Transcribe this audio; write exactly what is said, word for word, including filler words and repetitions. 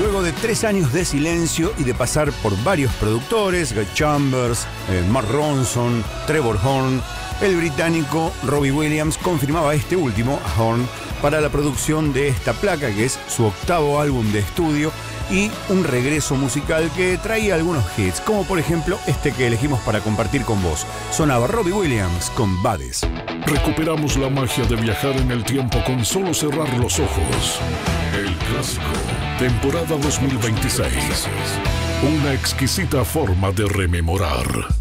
Luego de tres años de silencio y de pasar por varios productores, Guy Chambers, eh, Mark Ronson, Trevor Horn, el británico Robbie Williams confirmaba este último, a Horn, para la producción de esta placa, que es su octavo álbum de estudio, y un regreso musical que traía algunos hits, como por ejemplo este que elegimos para compartir con vos. Sonaba Robbie Williams con Bodies. Recuperamos la magia de viajar en el tiempo con solo cerrar los ojos. El clásico, temporada dos mil veintiséis. Una exquisita forma de rememorar.